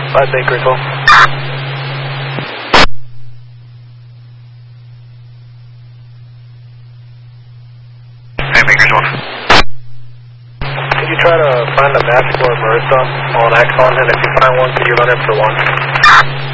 5 Bakery 12. Hey, Bakery 12. Could you try to find a match for Marissa on Axon, and if you find one, could you run it for 1?